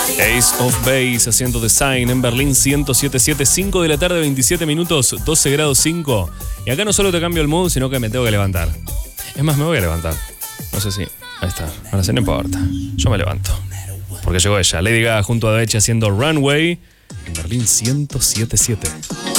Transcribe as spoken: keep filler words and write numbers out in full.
Ace of Base haciendo Design en Berlín ciento siete punto siete, cinco de la tarde, veintisiete minutos, doce grados cinco. Y acá no solo te cambio el mood, sino que me tengo que levantar. Es más, me voy a levantar. No sé si... Ahí está. Ahora sí, no importa. Yo me levanto. Porque llegó ella, Lady Gaga junto a Deche haciendo Runway en Berlín ciento siete punto siete.